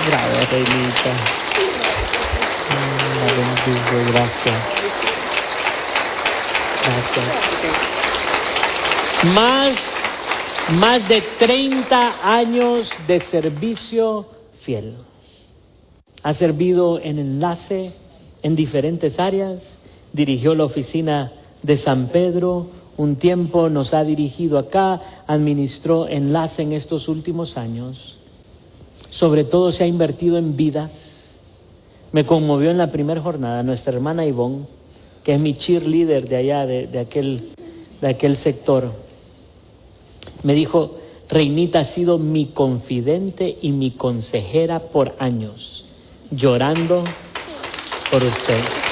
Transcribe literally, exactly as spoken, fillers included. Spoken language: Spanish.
Bravo, Reinita. La bendigo, gracias. Gracias. Más, más de treinta años de servicio fiel. Ha servido en Enlace en diferentes áreas. Dirigió la oficina de San Pedro un tiempo, nos ha dirigido acá, administró Enlace en estos últimos años. Sobre todo se ha invertido en vidas. Me conmovió en la primera jornada nuestra hermana Ivonne, que es mi cheerleader de allá, de, de, aquel, de aquel sector. Me dijo: Reinita ha sido mi confidente y mi consejera por años, llorando por usted.